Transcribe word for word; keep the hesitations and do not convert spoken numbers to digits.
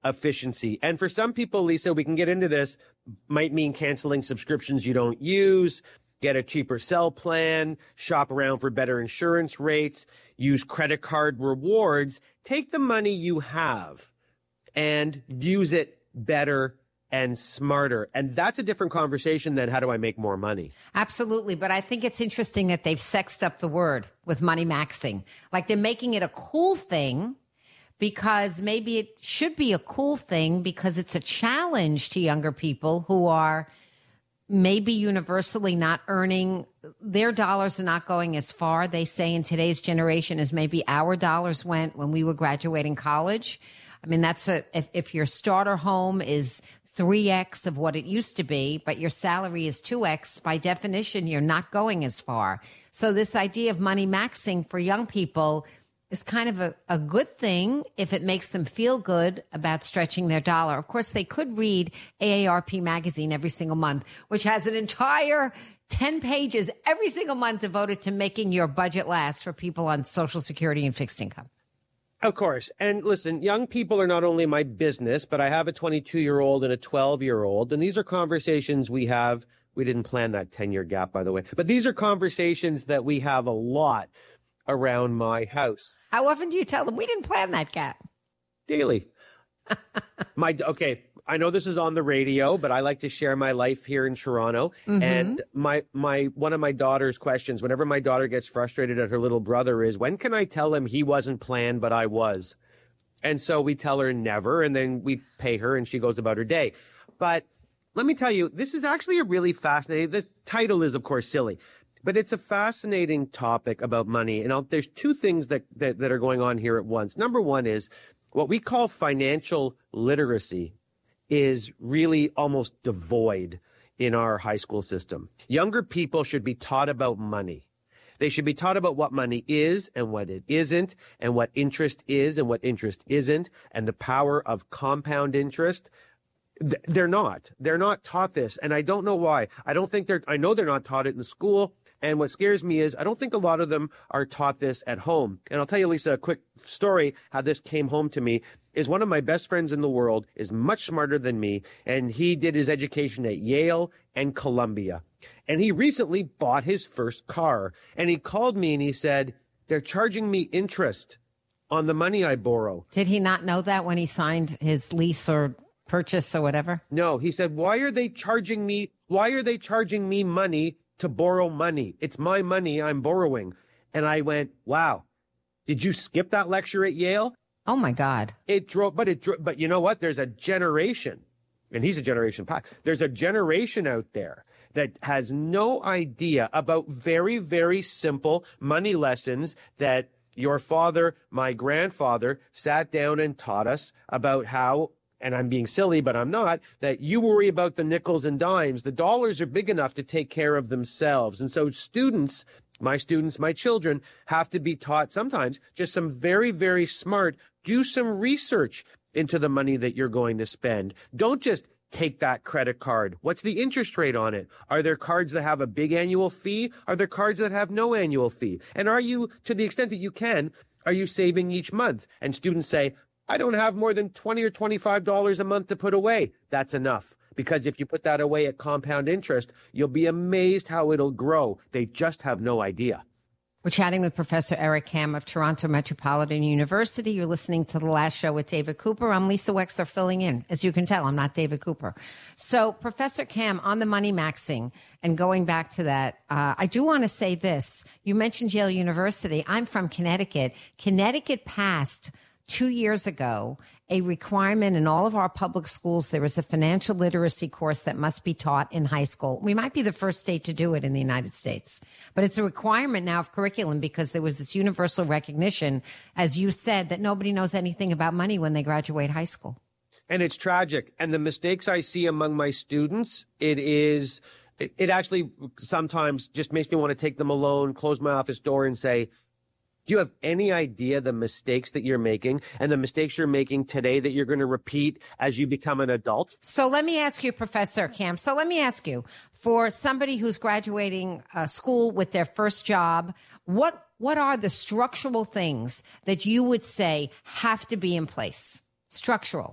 efficiency. And for some people, Lisa, we can get into this, might mean canceling subscriptions you don't use, get a cheaper cell plan, shop around for better insurance rates, use credit card rewards. Take the money you have and use it better and smarter. And that's a different conversation than how do I make more money? Absolutely. But I think it's interesting that they've sexed up the word with money maxing. Like they're making it a cool thing because maybe it should be a cool thing because it's a challenge to younger people who are maybe universally not earning. Their dollars are not going as far, they say, in today's generation as maybe our dollars went when we were graduating college. I mean, that's a, if, if your starter home is three X of what it used to be, but your salary is two X, by definition, you're not going as far. So this idea of money maxing for young people is kind of a, a good thing if it makes them feel good about stretching their dollar. Of course, they could read A A R P magazine every single month, which has an entire ten pages every single month devoted to making your budget last for people on Social Security and fixed income. Of course. And listen, young people are not only my business, but I have a twenty-two-year-old and a twelve-year-old. And these are conversations we have. We didn't plan that ten-year gap, by the way. But these are conversations that we have a lot around my house. How often do you tell them we didn't plan that gap? Daily. my okay. I know this is on the radio, but I like to share my life here in Toronto. Mm-hmm. And my my one of my daughter's questions, whenever my daughter gets frustrated at her little brother, is, when can I tell him he wasn't planned, but I was? And so we tell her never, and then we pay her, and she goes about her day. But let me tell you, this is actually a really fascinating, the title is, of course, silly, but it's a fascinating topic about money. And I'll, there's two things that, that, that are going on here at once. Number one is what we call financial literacy is really almost devoid in our high school system. Younger people should be taught about money. They should be taught about what money is and what it isn't, and what interest is and what interest isn't, and the power of compound interest. They're not. They're not taught this, and I don't know why. I don't think they're, I know they're not taught it in school. And what scares me is I don't think a lot of them are taught this at home. And I'll tell you, Lisa, a quick story how this came home to me is one of my best friends in the world is much smarter than me, and he did his education at Yale and Columbia. And he recently bought his first car. And he called me and he said, they're charging me interest on the money I borrow. Did he not know that when he signed his lease or purchase or whatever? No, he said, why are they charging me? Why are they charging me money to borrow money? It's my money I'm borrowing. And I went, wow, did you skip that lecture at Yale? Oh my God. It drove, but it drove, but you know what? There's a generation, and he's a generation past. There's a generation out there that has no idea about very, very simple money lessons that your father, my grandfather, sat down and taught us about how, and I'm being silly, but I'm not, that you worry about the nickels and dimes. The dollars are big enough to take care of themselves. And so students, my students, my children, have to be taught sometimes just some very, very smart, do some research into the money that you're going to spend. Don't just take that credit card. What's the interest rate on it? Are there cards that have a big annual fee? Are there cards that have no annual fee? And are you, to the extent that you can, are you saving each month? And students say, I don't have more than twenty or twenty-five dollars a month to put away. That's enough. Because if you put that away at compound interest, you'll be amazed how it'll grow. They just have no idea. We're chatting with Professor Eric Kam of Toronto Metropolitan University. You're listening to The Last Show with David Cooper. I'm Lisa Wexler filling in. As you can tell, I'm not David Cooper. So, Professor Kam, on the money maxing, and going back to that, uh, I do want to say this. You mentioned Yale University. I'm from Connecticut. Connecticut passed two years ago a requirement in all of our public schools. There is a financial literacy course that must be taught in high school. We might be the first state to do it in the United States, but it's a requirement now of curriculum because there was this universal recognition, as you said, that nobody knows anything about money when they graduate high school. And it's tragic. And the mistakes I see among my students, it is, it, it actually sometimes just makes me want to take them alone, close my office door and say, do you have any idea the mistakes that you're making and the mistakes you're making today that you're going to repeat as you become an adult? So let me ask you, Professor Kam. So let me ask you, for somebody who's graduating uh, school with their first job, what what are the structural things that you would say have to be in place? Structural.